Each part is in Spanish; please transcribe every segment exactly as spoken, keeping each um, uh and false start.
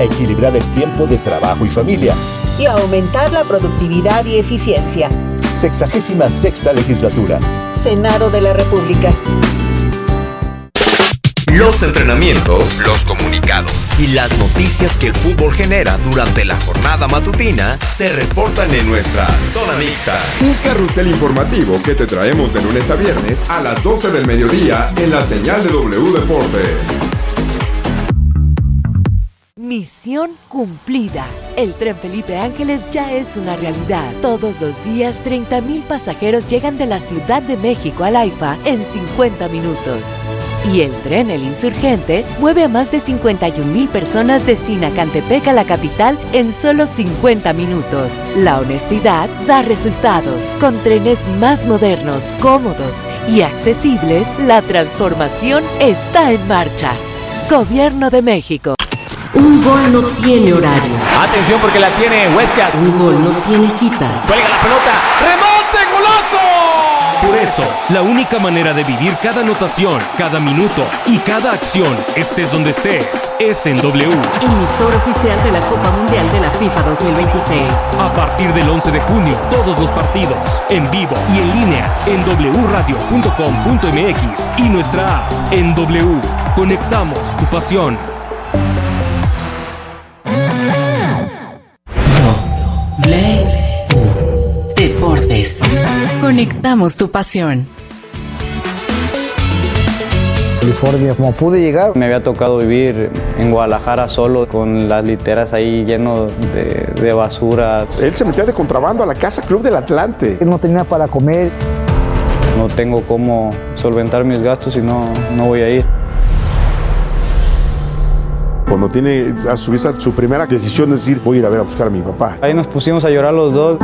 a equilibrar el tiempo de trabajo y familia y a aumentar la productividad y eficiencia. Sexagésima sexta legislatura. Senado de la República. Los entrenamientos, los comunicados y las noticias que el fútbol genera durante la jornada matutina se reportan en nuestra Zona Mixta. Un carrusel informativo que te traemos de lunes a viernes a las doce del mediodía en la señal de W Deportes. Misión cumplida. El tren Felipe Ángeles ya es una realidad. Todos los días, treinta mil pasajeros llegan de la Ciudad de México al AIFA en cincuenta minutos. Y el tren El Insurgente mueve a más de cincuenta y un mil personas de Sinacantepec a la capital en solo cincuenta minutos. La honestidad da resultados. Con trenes más modernos, cómodos y accesibles, la transformación está en marcha. Gobierno de México. Un gol no tiene horario. Atención porque la tiene Huescas. Un gol no tiene cita. Cuelga la pelota. ¡Remonte, golazo! Por eso, la única manera de vivir cada anotación, cada minuto y cada acción, estés donde estés, es en W. Emisor oficial de la Copa Mundial de la FIFA dos mil veintiséis. A partir del once de junio, todos los partidos, en vivo y en línea, en doble u radio punto com punto m x y nuestra app en W. Conectamos tu pasión. Deportes. Conectamos tu pasión. California, como pude llegar. Me había tocado vivir en Guadalajara solo, con las literas ahí lleno de, de basura. Él se metía de contrabando a la Casa Club del Atlante. Él no tenía para comer. No tengo cómo solventar mis gastos y no, no voy a ir. Cuando tiene a su vista su primera decisión de decir, voy a ir a ver a buscar a mi papá. Ahí nos pusimos a llorar los dos.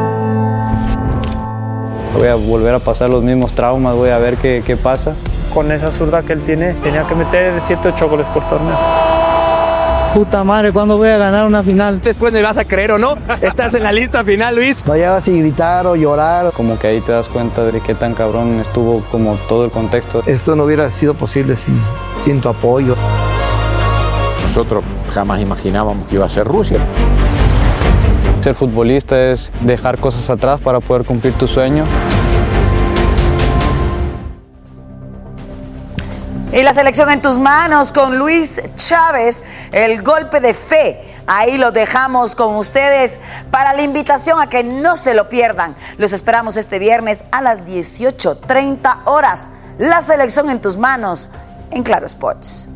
Voy a volver a pasar los mismos traumas, voy a ver qué, qué pasa. Con esa zurda que él tiene, tenía que meter siete o ocho goles por torneo. Puta madre, ¿cuándo voy a ganar una final? Después me vas a creer o no, estás en la lista final, Luis. No llegas y gritar o llorar. Como que ahí te das cuenta de qué tan cabrón estuvo como todo el contexto. Esto no hubiera sido posible sin, sin tu apoyo. Nosotros jamás imaginábamos que iba a ser Rusia. Ser futbolista es dejar cosas atrás para poder cumplir tu sueño. Y la selección en tus manos con Luis Chávez, el golpe de fe. Ahí lo dejamos con ustedes para la invitación a que no se lo pierdan. Los esperamos este viernes a las dieciocho treinta horas. La selección en tus manos en Claro Sports.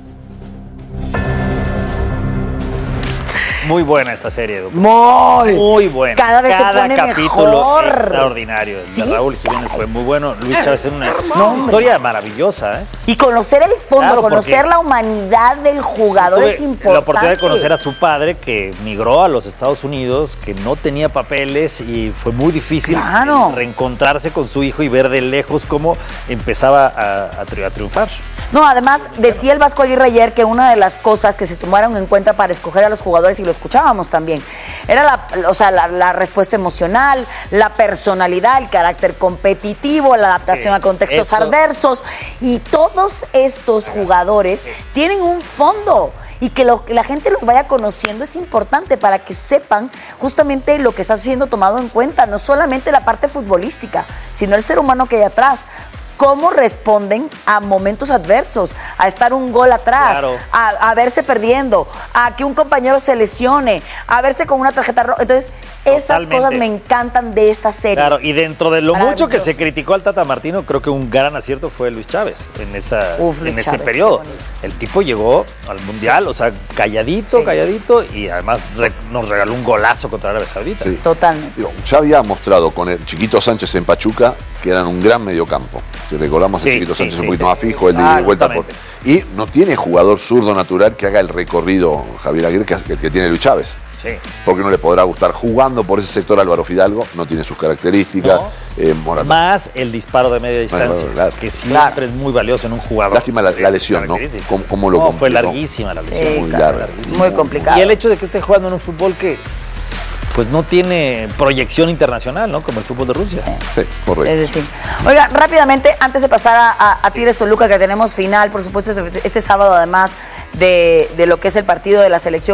Muy buena esta serie, Edu. Muy, muy buena. Cada vez Cada se pone capítulo mejor. Extraordinario. El ¿Sí? de Raúl Jiménez fue muy bueno. Luis Chávez es una, una historia maravillosa, ¿eh? Y conocer el fondo, Claro, conocer la humanidad del jugador tuve es importante. la oportunidad de conocer a su padre, que migró a los Estados Unidos, que no tenía papeles y fue muy difícil claro. reencontrarse con su hijo y ver de lejos cómo empezaba a, a, tri- a triunfar. No, además, decía el Vasco Aguirre ayer que una de las cosas que se tomaron en cuenta para escoger a los jugadores, y lo escuchábamos también, era la, o sea, la, la respuesta emocional, la personalidad, el carácter competitivo, la adaptación sí, a contextos eso. adversos, y todos estos jugadores tienen un fondo. Y que lo, la gente los vaya conociendo es importante para que sepan justamente lo que está siendo tomado en cuenta, no solamente la parte futbolística, sino el ser humano que hay atrás. Cómo responden a momentos adversos, a estar un gol atrás, claro. a, a verse perdiendo, a que un compañero se lesione, a verse con una tarjeta roja. Entonces, esas Totalmente. cosas me encantan de esta serie. Claro, y dentro de lo mucho que se criticó al Tata Martino, creo que un gran acierto fue Luis Chávez en, esa, Uf, en ese Chávez, periodo. El tipo llegó al Mundial, sí. o sea, calladito, sí. calladito, y además re, nos regaló un golazo contra Arabia Saudita. Sí. Totalmente. Digo, ya había mostrado con el Chiquito Sánchez en Pachuca que eran un gran mediocampo. Si recordamos sí, el Chiquito sí, Sánchez sí, un poquito sí. más fijo, el de ah, vuelta por... Y no tiene jugador zurdo natural que haga el recorrido, Javier Aguirre, que, que, que tiene Luis Chávez. Sí. Porque no le podrá gustar jugando por ese sector Álvaro Fidalgo, no tiene sus características. No. Eh, Más el disparo de media distancia, bueno, claro. que siempre claro. es muy valioso en un jugador. Lástima la, la lesión, ¿no? ¿Cómo, cómo lo no, fue larguísima la lesión. Sí, muy claro, larga. Muy complicado. Y el hecho de que esté jugando en un fútbol que pues no tiene proyección internacional, ¿no? Como el fútbol de Rusia. Sí, correcto. Es decir, oiga, rápidamente, antes de pasar a, a, a Tigres Toluca, que tenemos final, por supuesto, este sábado, además de, de lo que es el partido de la selección